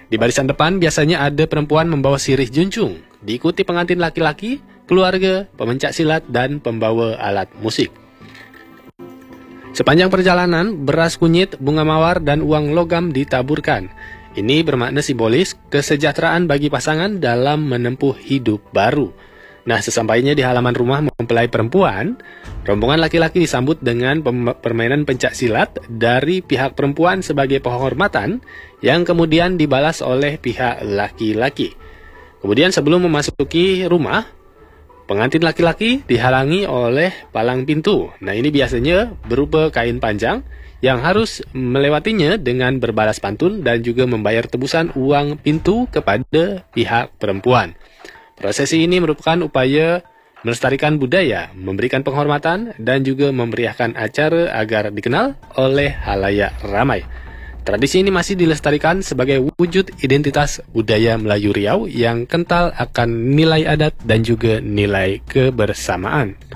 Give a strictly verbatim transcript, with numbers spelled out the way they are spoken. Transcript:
Di barisan depan biasanya ada perempuan membawa sirih junjung, diikuti pengantin laki-laki, keluarga, pemencak silat, dan pembawa alat musik. Sepanjang perjalanan, beras kunyit, bunga mawar, dan uang logam ditaburkan. Ini bermakna simbolis kesejahteraan bagi pasangan dalam menempuh hidup baru. Nah, sesampainya di halaman rumah mempelai perempuan, rombongan laki-laki disambut dengan permainan pencak silat dari pihak perempuan sebagai penghormatan yang kemudian dibalas oleh pihak laki-laki. Kemudian sebelum memasuki rumah, pengantin laki-laki dihalangi oleh palang pintu. Nah, ini biasanya berupa kain panjang yang harus melewatinya dengan berbalas pantun dan juga membayar tebusan uang pintu kepada pihak perempuan. Prosesi ini merupakan upaya melestarikan budaya, memberikan penghormatan, dan juga memeriahkan acara agar dikenal oleh halayak ramai. Tradisi ini masih dilestarikan sebagai wujud identitas budaya Melayu Riau yang kental akan nilai adat dan juga nilai kebersamaan.